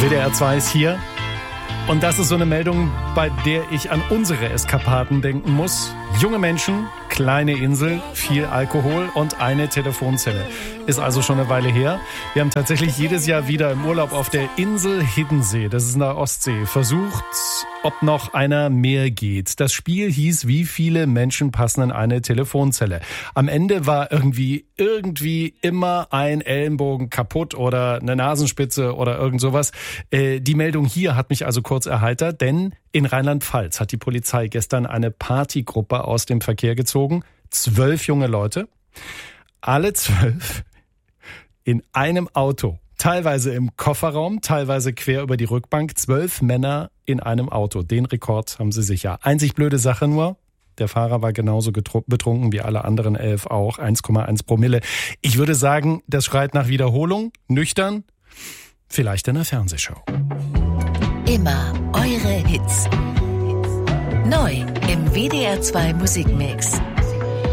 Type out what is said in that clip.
WDR 2 ist hier. Und das ist so eine Meldung, bei der ich an unsere Eskapaden denken muss. Junge Menschen, kleine Insel, viel Alkohol und eine Telefonzelle. Ist also schon eine Weile her. Wir haben tatsächlich jedes Jahr wieder im Urlaub auf der Insel Hiddensee, das ist in der Ostsee, versucht, ob noch einer mehr geht. Das Spiel hieß, wie viele Menschen passen in eine Telefonzelle. Am Ende war irgendwie immer ein Ellenbogen kaputt oder eine Nasenspitze oder irgend sowas. Die Meldung hier hat mich also kurz erheitert, denn in Rheinland-Pfalz hat die Polizei gestern eine Partygruppe aus dem Verkehr gezogen. 12 junge Leute, alle 12 in einem Auto. Teilweise im Kofferraum, teilweise quer über die Rückbank. 12 Männer in einem Auto. Den Rekord haben sie sicher. Einzig blöde Sache nur, der Fahrer war genauso betrunken wie alle anderen 11 auch. 1,1 Promille. Ich würde sagen, das schreit nach Wiederholung. Nüchtern, vielleicht in der Fernsehshow. Immer eure Hits. Neu im WDR 2 Musikmix.